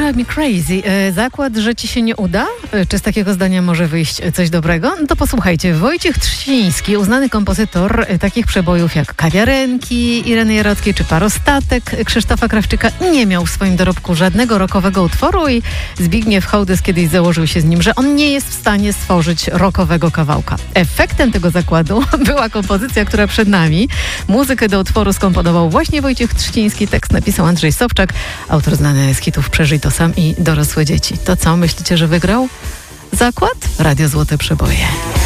Drive Me Crazy. Zakład, że ci się nie uda? Czy z takiego zdania może wyjść coś dobrego? No to posłuchajcie. Wojciech Trzciński, uznany kompozytor takich przebojów jak Kawiarenki Ireny Jarockiej czy Parostatek Krzysztofa Krawczyka, nie miał w swoim dorobku żadnego rockowego utworu i Zbigniew Hołdys kiedyś założył się z nim, że on nie jest w stanie stworzyć rockowego kawałka. Efektem tego zakładu była kompozycja, która przed nami. Muzykę do utworu skomponował właśnie Wojciech Trzciński, tekst napisał Andrzej Sobczak, autor znany z hitów Przeżyj to sam i Dorosłe dzieci. To co, myślicie, że wygrał? Zakład? Radio Złote Przeboje.